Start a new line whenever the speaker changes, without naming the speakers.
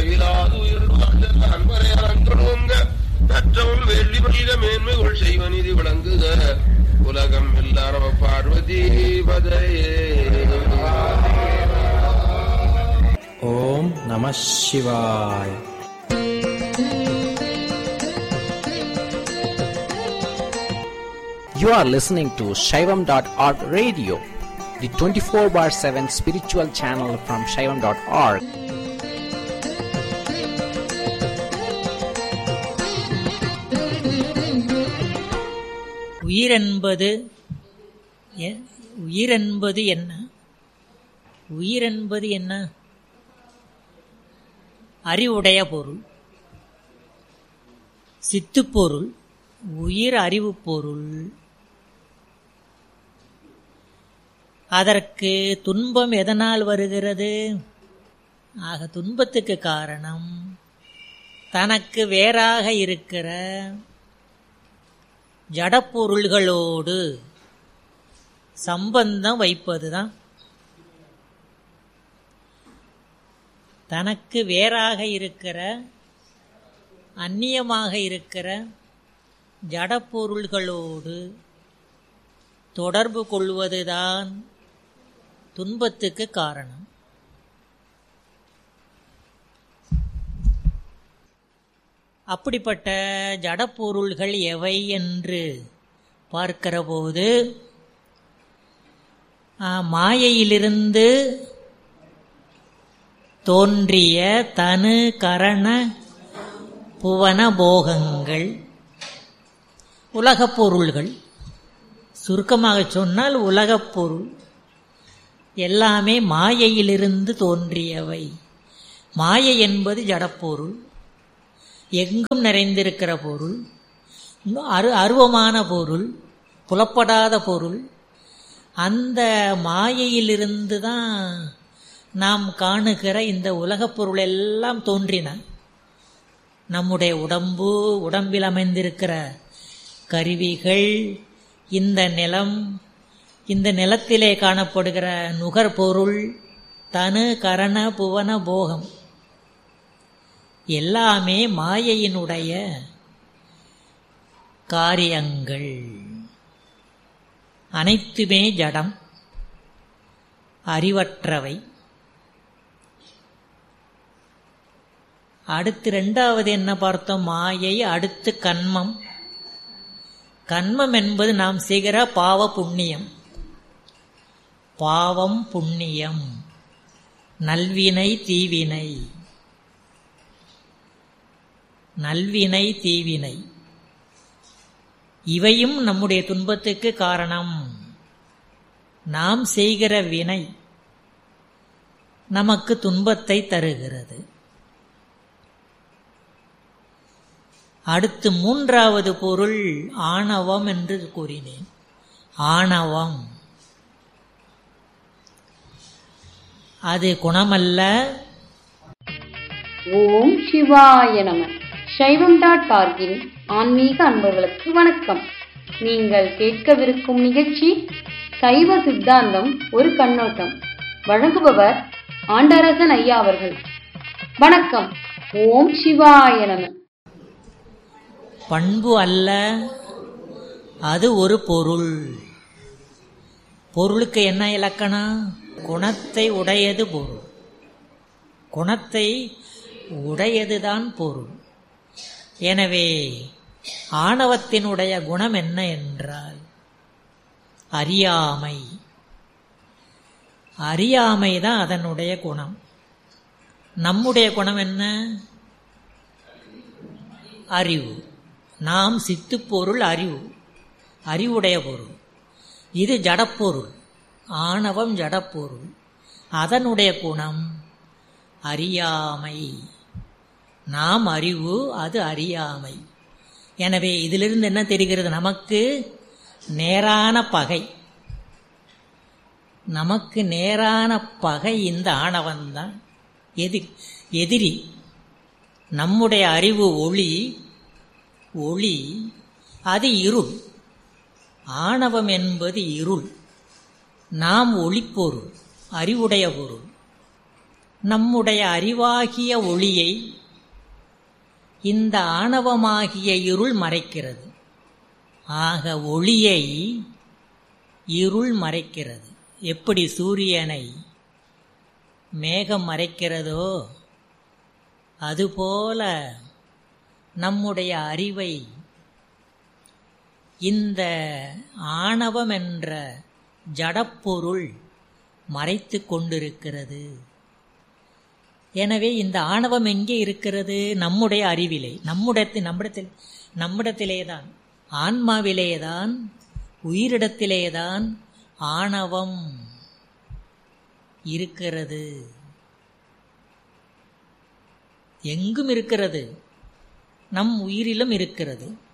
அளவிலாது உயிர் அன்பரையால் அன்பனோங்க நற்றவள் வெள்ளி மனித மேன்மைகள் செய்வ நிதி விளங்குக உலகம் எல்லாரவ பார்வதி பதையே.
ஓம் நம சிவாய். You are listening to Shaivam.org radio, the 24/7 spiritual channel from Shaivam.org.
உயிரென்பது என்ன? உயிரென்பது என்ன? அறிவுடைய பொருள், சித்துப்பொருள், உயிர் அறிவு பொருள். அதற்கு துன்பம் எதனால் வருகிறது? ஆக துன்பத்துக்கு காரணம் தனக்கு வேறாக இருக்கிற ஜடப்பொருள்களோடு சம்பந்தம் வைப்பதுதான். தனக்கு வேறாக இருக்கிற அந்நியமாக இருக்கிற ஜடப்பொருள்களோடு தொடர்பு கொள்வதுதான் துன்பத்துக்கு காரணம். அப்படிப்பட்ட ஜடப்பொருள்கள் எவை என்று பார்க்கிற போது மாயையிலிருந்து தோன்றிய தனு கரண புவன போகங்கள் உலகப் பொருள்கள். சுருக்கமாக சொன்னால் உலகப் பொருள் எல்லாமே மாயையிலிருந்து தோன்றியவை. மாயை என்பது ஜடப்பொருள், எங்கும் நிறைந்திருக்கிற பொருள், அருவமான பொருள், புலப்படாத பொருள். அந்த மாயையிலிருந்து தான் நாம் காணுகிற இந்த உலகப் பொருள் எல்லாம் தோன்றின. நம்முடைய உடம்பில் அமைந்திருக்கிற கருவிகள், இந்த நிலம், இந்த நிலத்திலே காணப்படுகிற நுகர்பொருள், தனு கரண புவன போகம் எல்லாமே மாயையினுடைய காரியங்கள். அனைத்துமே ஜடம், அறிவற்றவை. அடுத்து இரண்டாவது என்ன பார்த்தோம்? மாயை. அடுத்து கன்மம். கன்மம் என்பது நாம் செய்கிற பாவ புண்ணியம். பாவம் புண்ணியம், நல்வினை தீவினை. நல்வினை தீவினை இவையும் நம்முடைய துன்பத்துக்கு காரணம். நாம் செய்கிற வினை நமக்கு துன்பத்தை தருகிறது. அடுத்து மூன்றாவது பொருள் ஆணவம் என்று கூறினேன். ஆணவம் அது குணமல்ல.
ஓம் சிவாய நம. சைவம்.org-இன் ஆன்மீக அன்பர்களுக்கு வணக்கம். நீங்கள் கேட்கவிருக்கும் நிகழ்ச்சி சைவ சித்தாந்தம் ஒரு கண்ணோட்டம். வழங்குபவர் ஆண்டரசன் ஐயா அவர்கள். வணக்கம். ஓம் சிவாய நம.
பண்பு அல்ல, அது ஒரு பொருள். பொருளுக்கு என்ன இலக்கணம்? குணத்தை உடையது பொருள். குணத்தை உடையதுதான் பொருள். எனவே ஆணவத்தினுடைய குணம் என்ன என்றால் அறியாமை. அறியாமைதான் அதனுடைய குணம். நம்முடைய குணம் என்ன? அறிவு. நாம் சித்துப்பொருள் அறிவு, அறிவுடைய பொருள். இது ஜடப்பொருள். ஆணவம் ஜடப்பொருள். அதனுடைய குணம் அறியாமை. நாம் அறிவு, அது அறியாமை. எனவே இதிலிருந்து என்ன தெரிகிறது? நமக்கு நேரான பகை. நமக்கு நேரான பகை இந்த ஆணவம்தான். எதிரி. நம்முடைய அறிவு ஒளி, ஒளி அது இருள். ஆணவம் என்பது இருள். நாம் ஒளிப்பொருள், அறிவுடைய பொருள். நம்முடைய அறிவாகிய ஒளியை இந்த ஆணவமாகிய இருள் மறைக்கிறது. ஆக ஒளியை இருள் மறைக்கிறது. எப்படி சூரியனை மேகம் மறைக்கிறதோ அதுபோல நம்முடைய அறிவை இந்த ஆணவம் என்ற ஜடப்பொருள் மறைத்து கொண்டிருக்கிறது. எனவே இந்த ஆணவம் எங்கே இருக்கிறது? நம்முடைய அறிவிலே, நம்மிடத்திலேதான், ஆன்மாவிலேதான், உயிரிடத்திலேதான் ஆணவம் இருக்கிறது. எங்கும் இருக்கிறது. நம் உயிரிலும் இருக்கிறது.